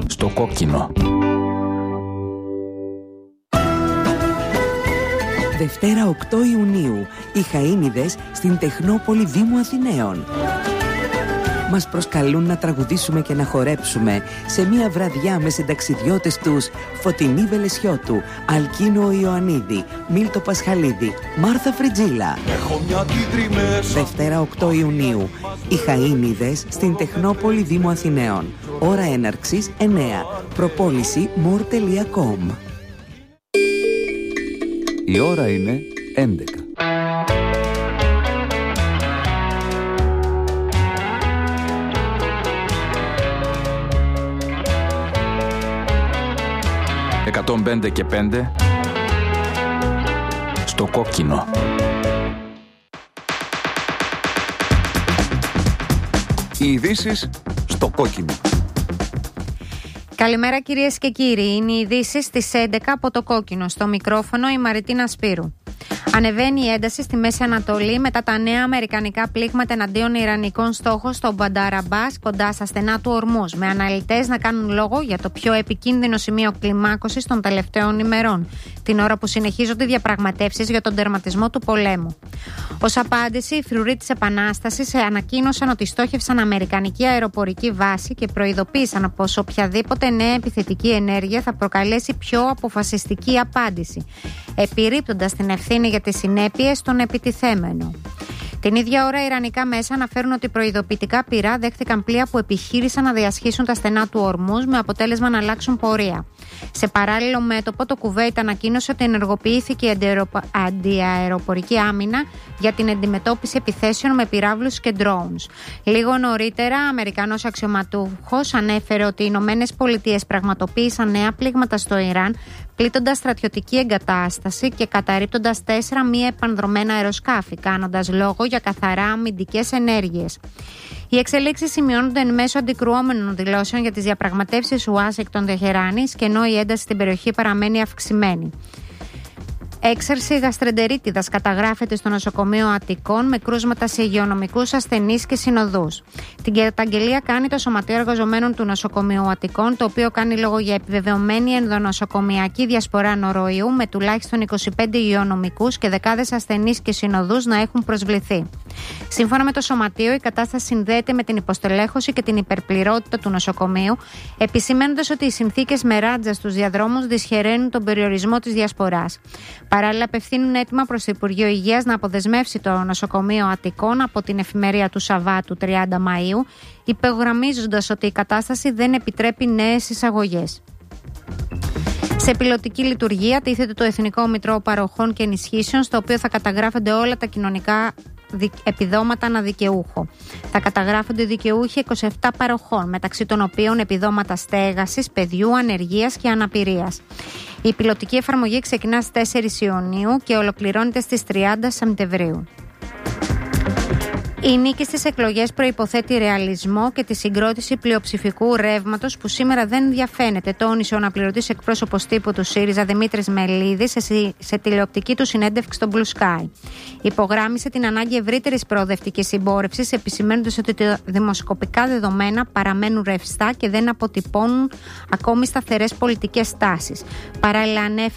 Στο κόκκινο. Δευτέρα 8 Ιουνίου, οι Χαΐνιδες στην Τεχνόπολη Δήμου Αθηναίων. Μας προσκαλούν να τραγουδήσουμε και να χορέψουμε σε μια βραδιά με συνταξιδιώτες τους Φωτεινή Βελεσιώτου, Αλκίνο Ιωαννίδη, Μίλτο Πασχαλίδη, Μάρθα Φριτζίλα. Δευτέρα 8 Ιουνίου, οι Χαΐνιδες στην Τεχνόπολη Δήμου Αθηναίων. Ώρα έναρξης 9. Προπόληση more.com. Η ώρα είναι 11. «105 και 5» στο κόκκινο. Οι ειδήσεις στο κόκκινο. Καλημέρα κυρίες και κύριοι, είναι οι ειδήσεις στις 11 από το κόκκινο. Στο μικρόφωνο η Μαριτίνα Σπύρου. Ανεβαίνει η ένταση στη Μέση Ανατολή μετά τα νέα αμερικανικά πλήγματα εναντίον ιρανικών στόχων στο Μπαντάρ Αμπάς, κοντά στα στενά του Ορμούζ, με αναλυτές να κάνουν λόγο για το πιο επικίνδυνο σημείο κλιμάκωσης των τελευταίων ημερών, την ώρα που συνεχίζονται οι διαπραγματεύσεις για τον τερματισμό του πολέμου. Ως απάντηση, οι φρουροί της Επανάστασης ανακοίνωσαν ότι στόχευσαν αμερικανική αεροπορική βάση και προειδοποίησαν πως οποιαδήποτε νέα επιθετική ενέργεια θα προκαλέσει πιο αποφασιστική απάντηση, επιρρύπτοντας την ευθύνη για τις συνέπειες στον επιτιθέμενο. Την ίδια ώρα, ιρανικά μέσα αναφέρουν ότι προειδοποιητικά πυρά δέχθηκαν πλοία που επιχείρησαν να διασχίσουν τα στενά του Ορμούζ με αποτέλεσμα να αλλάξουν πορεία. Σε παράλληλο μέτωπο, το Κουβέιτ ανακοίνωσε ότι ενεργοποιήθηκε η αντιαεροπορική άμυνα για την αντιμετώπιση επιθέσεων με πυράβλους και drones. Λίγο νωρίτερα, Αμερικανός αξιωματούχος ανέφερε ότι οι Ηνωμένες Πολιτείες πραγματοποίησαν νέα πλήγματα στο Ιράν, πλήττοντας στρατιωτική εγκατάσταση και καταρρίπτοντας 4 μη επανδρομένα αεροσκάφη, κάνοντας λόγο για καθαρά αμυντικές ενέργειες. Οι εξελίξεις σημειώνονται εν μέσω αντικρουόμενων δηλώσεων για τις διαπραγματεύσεις Ουάσιγκτον-Τεχεράνης, και ενώ η ένταση στην περιοχή παραμένει αυξημένη. Έξαρση γαστρεντερίτιδας καταγράφεται στο νοσοκομείο Αττικών με κρούσματα σε υγειονομικούς ασθενείς και συνοδούς. Την καταγγελία κάνει το Σωματείο Εργαζομένων του Νοσοκομείου Αττικών, το οποίο κάνει λόγο για επιβεβαιωμένη ενδονοσοκομειακή διασπορά νοροϊού, με τουλάχιστον 25 υγειονομικούς και δεκάδες ασθενείς και συνοδούς να έχουν προσβληθεί. Σύμφωνα με το Σωματείο, η κατάσταση συνδέεται με την υποστελέχωση και την υπερπληρότητα του νοσοκομείου, επισημαίνοντας ότι οι συνθήκες με ράτζα στους διαδρόμους δυσχεραίνουν τον περιορισμό της διασποράς. Παράλληλα, απευθύνουν έτοιμα προς το Υπουργείο Υγείας να αποδεσμεύσει το νοσοκομείο Αττικών από την εφημερία του Σαββάτου 30 Μαΐου, υπογραμμίζοντας ότι η κατάσταση δεν επιτρέπει νέες εισαγωγές. Σε πιλωτική λειτουργία τίθεται το Εθνικό Μητρό Παροχών και Ενισχύσεων, στο οποίο θα καταγράφονται όλα τα κοινωνικά επιδόματα αναδικαιούχο. Θα καταγράφονται δικαιούχοι 27 παροχών, μεταξύ των οποίων επιδόματα στέγασης, παιδιού, ανεργίας και αναπηρίας. Η πιλωτική εφαρμογή ξεκινά στις 4 Ιουνίου και ολοκληρώνεται στις 30 Σεπτεμβρίου. Η νίκη στις εκλογές προϋποθέτει ρεαλισμό και τη συγκρότηση πλειοψηφικού ρεύματος που σήμερα δεν διαφαίνεται, τόνισε ο αναπληρωτής εκπρόσωπος τύπου του ΣΥΡΙΖΑ Δημήτρης Μελίδης σε τηλεοπτική του συνέντευξη στο Blue Sky. Υπογράμμισε την ανάγκη ευρύτερης προοδευτικής συμπόρευσης, επισημαίνοντας ότι τα δημοσκοπικά δεδομένα παραμένουν ρευστά και δεν αποτυπώνουν ακόμη σταθερές πολιτικές τάσεις. Παράλληλα, ανέφερε